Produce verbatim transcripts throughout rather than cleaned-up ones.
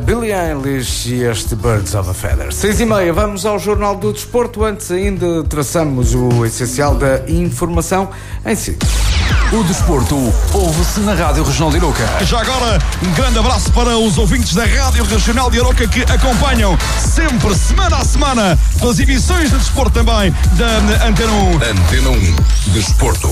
Billie Eilish e este Birds of a Feather. Seis e meia, vamos ao Jornal do Desporto. Antes ainda traçamos o essencial da informação em si. O desporto ouve-se na Rádio Regional de Aroca. Já agora, um grande abraço para os ouvintes da Rádio Regional de Aroca que acompanham sempre, semana a semana, as emissões de desporto também da Antena um. Antena um, Desporto.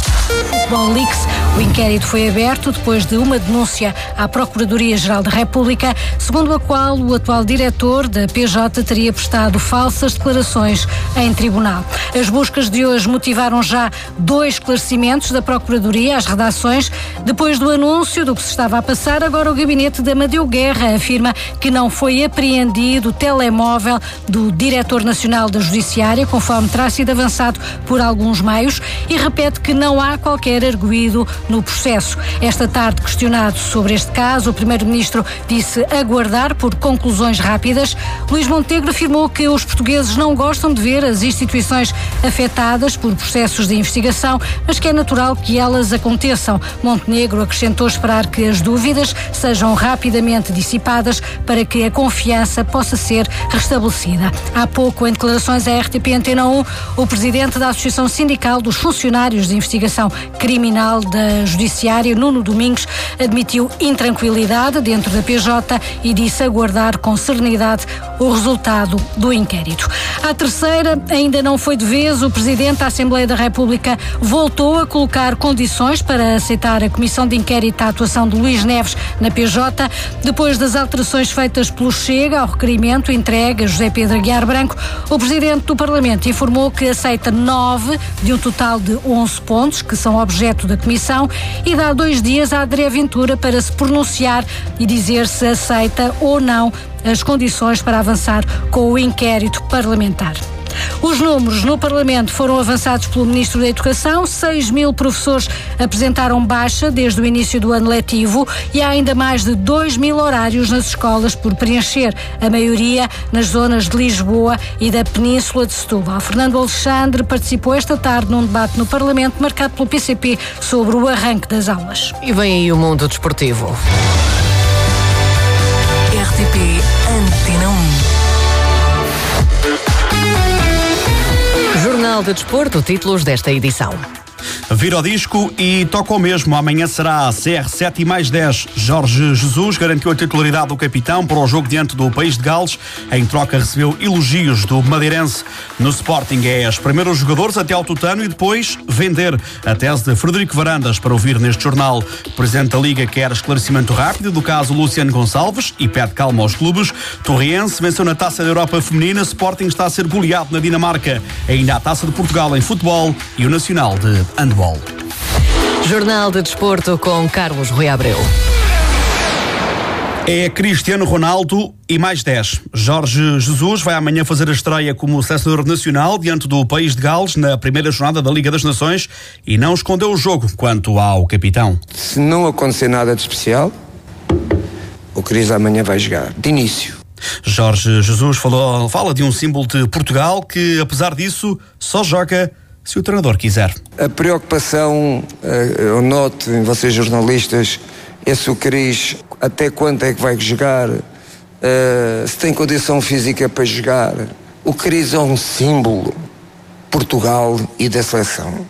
Futebol Leaks, o inquérito foi aberto depois de uma denúncia à Procuradoria-Geral da República, segundo a qual o atual diretor da P J teria prestado falsas declarações em tribunal. As buscas de hoje motivaram já dois esclarecimentos da Procuradoria às redações. Depois do anúncio do que se estava a passar, agora o gabinete de Amadeu Guerra afirma que não foi apreendido o telemóvel do diretor nacional da Judiciária, conforme terá sido avançado por alguns meios, e repete que não há qualquer arguido no processo. Esta tarde, questionado sobre este caso, o primeiro-ministro disse aguardar por conclusões rápidas. Luís Montenegro afirmou que os portugueses não gostam de ver as instituições afetadas por processos de investigação, mas que é natural que elas aconteçam. Montenegro acrescentou esperar que as dúvidas sejam rapidamente dissipadas para que a confiança possa ser restabelecida. Há pouco, em declarações à R T P Antena um, o presidente da Associação Sindical dos Funcionários de Investigação Criminal da Judiciária, Nuno Domingos, admitiu intranquilidade dentro da P J e disse aguardar com serenidade o resultado do inquérito. À terceira, ainda não foi de vez, o Presidente da Assembleia da República voltou a colocar condições para aceitar a Comissão de Inquérito à atuação de Luís Neves na P J, depois das alterações feitas pelo Chega ao requerimento entregue a José Pedro Aguiar Branco. O Presidente do Parlamento informou que aceita nove de um total de onze pontos que são objeto da Comissão e dá dois dias à André Ventura para se pronunciar e dizer se aceita ou não as condições para avançar com o inquérito parlamentar. Os números no Parlamento foram avançados pelo Ministro da Educação. seis mil professores apresentaram baixa desde o início do ano letivo e há ainda mais de dois mil horários nas escolas por preencher, a maioria nas zonas de Lisboa e da Península de Setúbal. Fernando Alexandre participou esta tarde num debate no Parlamento marcado pelo P C P sobre o arranque das aulas. E vem aí o mundo desportivo. R T P Antena um. Jornal de Desporto, títulos desta edição. Vira o disco e toca o mesmo. Amanhã será a C R sete e mais dez. Jorge Jesus garantiu a titularidade do capitão para o jogo diante do País de Gales. Em troca recebeu elogios do madeirense. No Sporting é espremer os jogadores até ao tutano e depois vender. A tese de Frederico Varandas para ouvir neste jornal. O Presidente da Liga quer esclarecimento rápido do caso Luciano Gonçalves e pede calma aos clubes. Torriense venceu na Taça da Europa Feminina. Sporting está a ser goleado na Dinamarca. Ainda a Taça de Portugal em futebol e o Nacional de handball. Jornal de Desporto com Carlos Rui Abreu. É Cristiano Ronaldo e mais dez. Jorge Jesus vai amanhã fazer a estreia como selecionador nacional diante do País de Gales na primeira jornada da Liga das Nações e não escondeu o jogo quanto ao capitão. Se não acontecer nada de especial, o Cris amanhã vai jogar, de início. Jorge Jesus falou, fala de um símbolo de Portugal que, apesar disso, só joga se o treinador quiser. A preocupação, eu noto em vocês jornalistas, é se o Cris até quando é que vai jogar, uh, se tem condição física para jogar. O Cris é um símbolo Portugal e da seleção.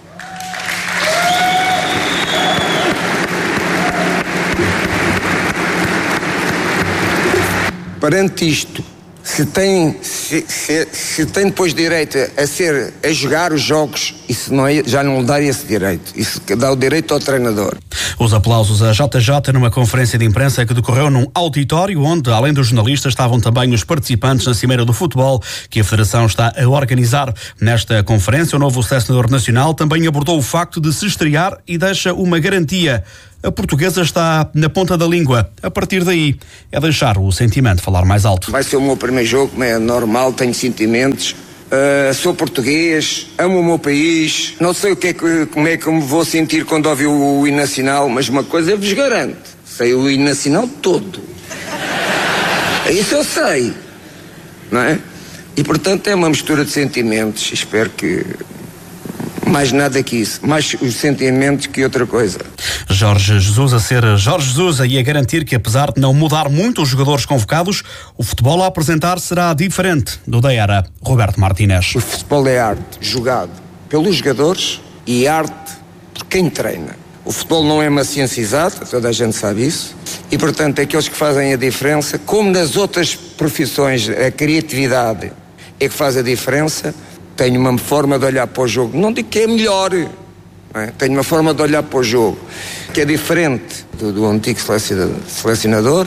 Perante isto, se tem, se, se, se tem depois direito a, ser, a jogar os jogos, isso não é, já não lhe dá esse direito. Isso dá o direito ao treinador. Os aplausos a J J numa conferência de imprensa que decorreu num auditório onde, além dos jornalistas, estavam também os participantes na Cimeira do Futebol que a Federação está a organizar. Nesta conferência, o novo selecionador nacional também abordou o facto de se estrear e deixa uma garantia. A portuguesa está na ponta da língua. A partir daí, é deixar o sentimento falar mais alto. Vai ser o meu primeiro jogo, como é normal, tenho sentimentos. Uh, sou português, amo o meu país. Não sei o que é que, como é que eu me vou sentir quando ouvir o, o hino nacional, mas uma coisa eu vos garanto: sei o hino nacional todo. Isso eu sei, não é? E portanto é uma mistura de sentimentos. Espero que Mais nada que isso, mais os sentimentos que outra coisa. Jorge Jesus a ser Jorge Jesus e a garantir que, apesar de não mudar muito os jogadores convocados, o futebol a apresentar será diferente do da era Roberto Martínez. O futebol é arte jogado pelos jogadores e arte por quem treina. O futebol não é uma ciência exata, toda a gente sabe isso, e portanto aqueles que fazem a diferença, como nas outras profissões, a criatividade é que faz a diferença. Tenho uma forma de olhar para o jogo, não digo que é melhor, não é? Tenho uma forma de olhar para o jogo que é diferente do, do antigo selecionador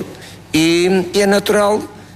e, e é natural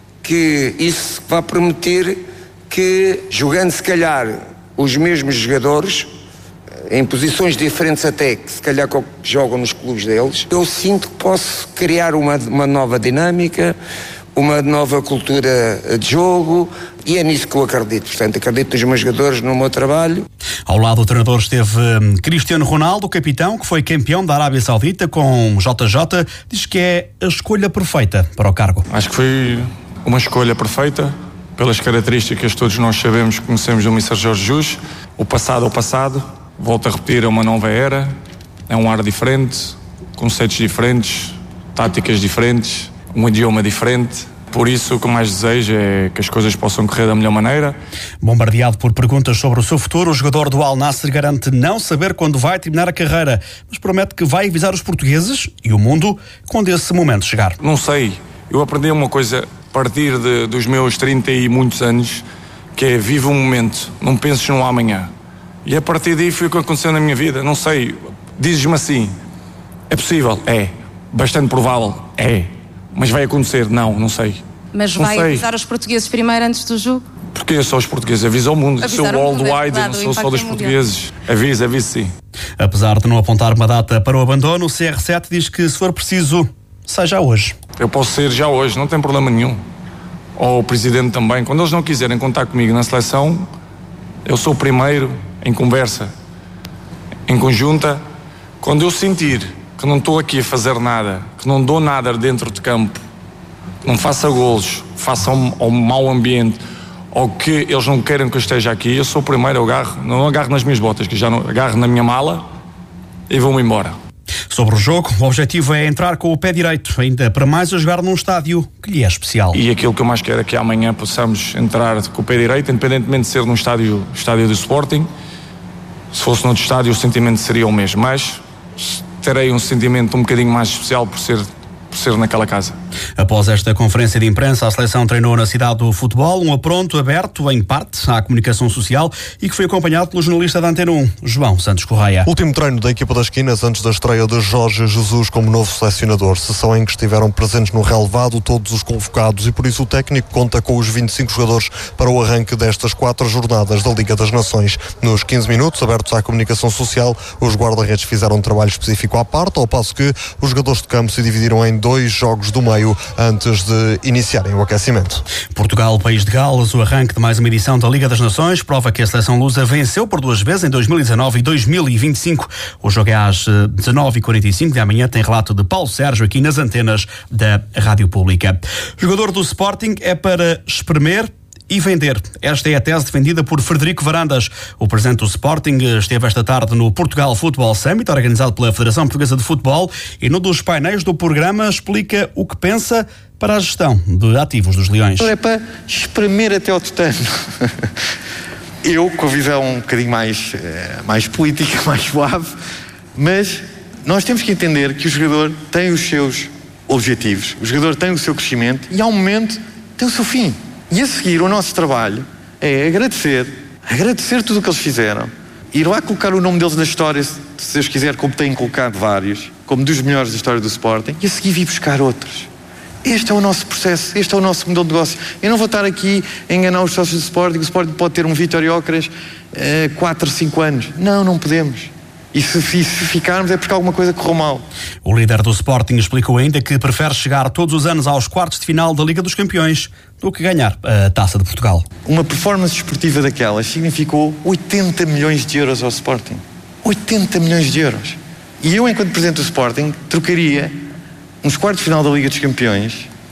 que isso vá permitir que, jogando se calhar os mesmos jogadores, em posições diferentes até, que se calhar jogam nos clubes deles, eu sinto que posso criar uma, uma nova dinâmica, uma nova cultura de jogo, e é nisso que eu acredito. Portanto, acredito nos meus jogadores, no meu trabalho. Ao lado do treinador esteve Cristiano Ronaldo, capitão, que foi campeão da Arábia Saudita com J J, diz que é a escolha perfeita para o cargo. Acho que foi uma escolha perfeita, pelas características que todos nós sabemos, conhecemos do mister Jorge Jesus. O passado é o passado, volto a repetir, é uma nova era, é um ar diferente, conceitos diferentes, táticas diferentes, um idioma diferente. Por isso, o que mais desejo é que as coisas possam correr da melhor maneira. Bombardeado por perguntas sobre o seu futuro, o jogador do Al Nassr garante não saber quando vai terminar a carreira, mas promete que vai avisar os portugueses e o mundo quando esse momento chegar. Não sei. Eu aprendi uma coisa a partir de, dos meus trinta e muitos anos, que é: vive um momento, não penses no amanhã. E a partir daí foi o que aconteceu na minha vida. Não sei. Dizes-me assim: é possível? É. Bastante provável? É. Mas vai acontecer? Não, não sei. Mas não vai sei. avisar os portugueses primeiro antes do jogo? Porque só os portugueses, avisa ao mundo. Sou worldwide, não sou só dos portugueses. Avisa, avisa sim. Apesar de não apontar uma data para o abandono, o C R sete diz que, se for preciso, seja hoje. Eu posso ser já hoje, não tem problema nenhum. Ou o presidente também. Quando eles não quiserem contar comigo na seleção, eu sou o primeiro em conversa, em conjunta. Quando eu sentir que não estou aqui a fazer nada, que não dou nada dentro de campo, não faça golos, faça um, um mau ambiente, ou que eles não queiram que eu esteja aqui, eu sou o primeiro, eu agarro, não agarro nas minhas botas, que já não agarro na minha mala e vou-me embora. Sobre o jogo, o objetivo é entrar com o pé direito, ainda para mais a jogar num estádio que lhe é especial. E aquilo que eu mais quero é que amanhã possamos entrar com o pé direito, independentemente de ser num estádio, estádio do Sporting. Se fosse noutro estádio, o sentimento seria o mesmo, mas terei um sentimento um bocadinho mais especial por ser, por ser naquela casa. Após esta conferência de imprensa, a seleção treinou na cidade do futebol, um apronto aberto, em parte, à comunicação social e que foi acompanhado pelo jornalista da Antena um, João Santos Correia. Último treino da equipa das Quinas antes da estreia de Jorge Jesus como novo selecionador. Sessão em que estiveram presentes no relevado todos os convocados e por isso o técnico conta com os vinte e cinco jogadores para o arranque destas quatro jornadas da Liga das Nações. Nos quinze minutos abertos à comunicação social, os guarda-redes fizeram um trabalho específico à parte, ao passo que os jogadores de campo se dividiram em dois jogos do meio antes de iniciarem o aquecimento. Portugal, País de Gales, o arranque de mais uma edição da Liga das Nações, prova que a seleção lusa venceu por duas vezes em dois mil e dezanove e dois mil e vinte e cinco. O jogo é às dezanove e quarenta e cinco de amanhã, tem relato de Paulo Sérgio aqui nas antenas da Rádio Pública. O jogador do Sporting é para espremer e vender. Esta é a tese defendida por Frederico Varandas. O presidente do Sporting esteve esta tarde no Portugal Football Summit, organizado pela Federação Portuguesa de Futebol, e num dos painéis do programa explica o que pensa para a gestão de ativos dos Leões. É para espremer até ao tutano. Eu, com a visão um bocadinho mais, mais política, mais suave, mas nós temos que entender que o jogador tem os seus objetivos, o jogador tem o seu crescimento e, ao momento, tem o seu fim. E a seguir, o nosso trabalho é agradecer, agradecer tudo o que eles fizeram, ir lá colocar o nome deles na história, se Deus quiser, como têm colocado vários, como dos melhores da história do Sporting, e a seguir vir buscar outros. Este é o nosso processo, este é o nosso modelo de negócio. Eu não vou estar aqui a enganar os sócios do Sporting. O Sporting pode ter um Vítor Jóqueres uh, quatro, cinco anos. Não, não podemos. E se, se ficarmos é porque alguma coisa correu mal. O líder do Sporting explicou ainda que prefere chegar todos os anos aos quartos de final da Liga dos Campeões do que ganhar a Taça de Portugal. Uma performance desportiva daquelas significou oitenta milhões de euros ao Sporting. oitenta milhões de euros. E eu, enquanto presidente do Sporting, trocaria uns quartos de final da Liga dos Campeões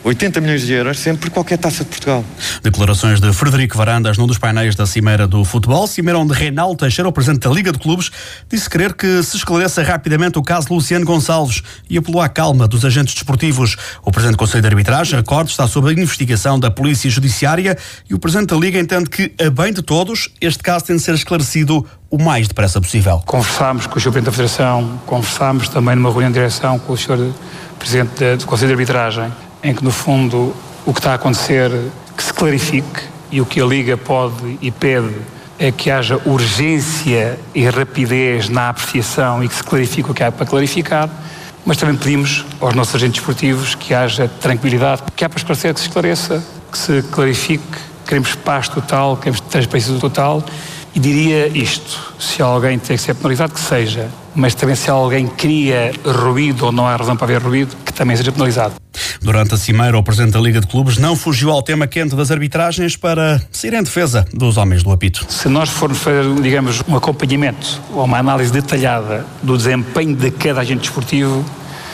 oitenta milhões de euros sempre por qualquer taça de Portugal. Declarações de Frederico Varandas num dos painéis da Cimeira do Futebol. Cimeira onde Reinaldo Teixeira, o presidente da Liga de Clubes, disse querer que se esclareça rapidamente o caso de Luciano Gonçalves e apelou à calma dos agentes desportivos. O presidente do Conselho de Arbitragem, recorde, está sob a investigação da Polícia Judiciária e o presidente da Liga entende que, a bem de todos, este caso tem de ser esclarecido o mais depressa possível. Conversámos com o senhor Presidente da Federação, conversámos também numa reunião de direção com o senhor Presidente do Conselho de Arbitragem, em que, no fundo, o que está a acontecer que se clarifique, e o que a Liga pode e pede é que haja urgência e rapidez na apreciação e que se clarifique o que há para clarificar, mas também pedimos aos nossos agentes esportivos que haja tranquilidade, que há para esclarecer, que se esclareça, que se clarifique. Queremos paz total, queremos transparência total. E diria isto: se alguém tem que ser penalizado, que seja, mas também se alguém cria ruído ou não há razão para haver ruído, que também seja penalizado. Durante a Cimeira, o presidente da Liga de Clubes não fugiu ao tema quente das arbitragens para sair em defesa dos homens do apito. Se nós formos fazer, digamos, um acompanhamento ou uma análise detalhada do desempenho de cada agente desportivo,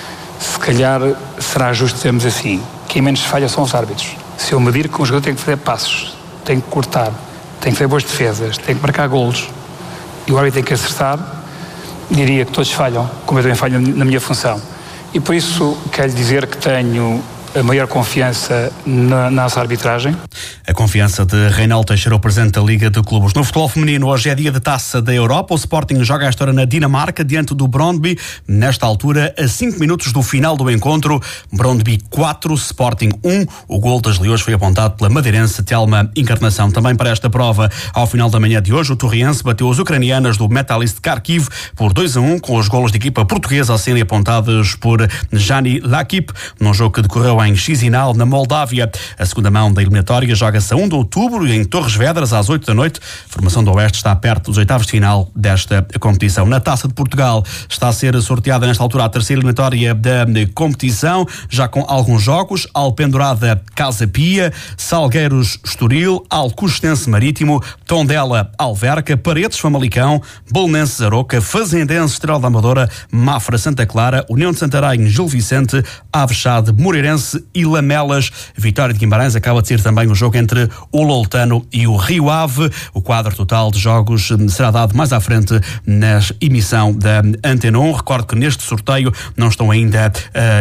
se calhar será justo dizermos assim: quem menos falha são os árbitros. Se eu medir que um jogador tem que fazer passos, tem que cortar, tem que fazer boas defesas, tem que marcar golos e o árbitro tem que acertar, diria que todos falham, como eu também falho na minha função. E por isso quero dizer que tenho a maior confiança na nossa arbitragem. A confiança de Reinaldo Teixeira, o presidente da Liga de Clubes. No futebol feminino, hoje é dia de Taça da Europa. O Sporting joga esta hora na Dinamarca, diante do Brøndby. Nesta altura, a cinco minutos do final do encontro, Brøndby quatro, Sporting um. O gol das Leões foi apontado pela madeirense Thelma Encarnação. Também para esta prova, ao final da manhã de hoje, o Torriense bateu as ucranianas do Metalist Kharkiv por dois a um, com os golos de equipa portuguesa a serem apontados por Jani Lakip, num jogo que decorreu em Chisinau, na Moldávia. A segunda mão da eliminatória joga-se a um de outubro em Torres Vedras, às oito da noite. A formação do Oeste está perto dos oitavos de final desta competição. Na Taça de Portugal está a ser sorteada nesta altura a terceira eliminatória da competição, já com alguns jogos: Alpendurada Casa Pia, Salgueiros Estoril, Alcostense Marítimo, Tondela Alverca, Paredes Famalicão, Bolonenses Aroca, Fazendense Estrela da Amadora, Mafra Santa Clara, União de Santarém Gil Vicente, Avexade Moreirense e Lamelas. Vitória de Guimarães acaba de ser também o jogo entre o Loutano e o Rio Ave. O quadro total de jogos será dado mais à frente na emissão da Antena um. Recordo que neste sorteio não estão ainda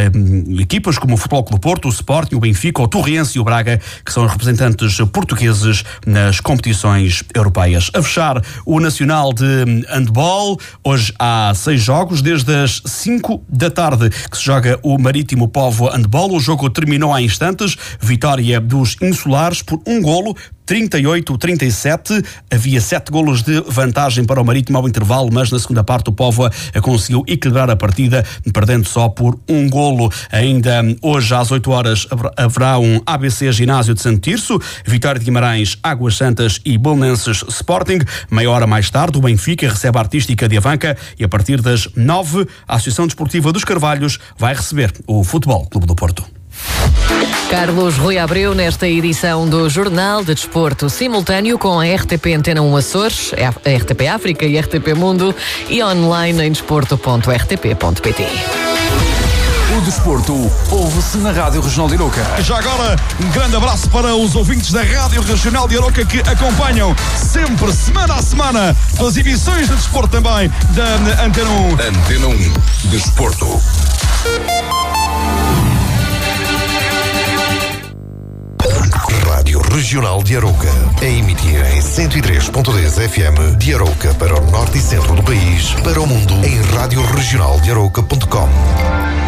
uh, equipas como o Futebol Clube do Porto, o Sporting, o Benfica, o Torriense e o Braga, que são os representantes portugueses nas competições europeias. A fechar, o Nacional de Handball. Hoje há seis jogos, desde as cinco da tarde que se joga o Marítimo Póvoa Handball. O jogo terminou há instantes. Vitória dos insulares por um golo, trinta e oito a trinta e sete. Havia sete golos de vantagem para o Marítimo ao intervalo, mas na segunda parte o Póvoa conseguiu equilibrar a partida, perdendo só por um golo. Ainda hoje às oito horas haverá um A B C Ginásio de Santo Tirso, Vitória de Guimarães, Águas Santas e Bolonenses Sporting. Meia hora mais tarde o Benfica recebe a Artística de Avanca e a partir das nove a Associação Desportiva dos Carvalhos vai receber o Futebol Clube do Porto. Carlos Rui Abreu nesta edição do Jornal de Desporto, simultâneo com a R T P Antena um Açores, a R T P África e a R T P Mundo e online em desporto ponto r t p ponto p t. O desporto ouve-se na Rádio Regional de Arouca. Já agora, um grande abraço para os ouvintes da Rádio Regional de Arouca que acompanham sempre, semana a semana, as emissões de desporto também da Antena um. Antena um Desporto. Rádio Regional de Arouca, a emitir em cento e três ponto dez F M de Arouca para o norte e centro do país, para o mundo em rádio regional de arouca ponto com.